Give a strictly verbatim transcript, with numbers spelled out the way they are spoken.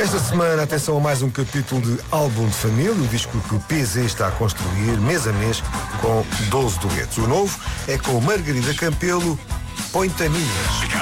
Esta semana, atenção a mais um capítulo de Álbum de Família, o disco que o P Z está a construir mês a mês com doze duetos. O novo é com Margarida Campelo, Põe-te a Minhas.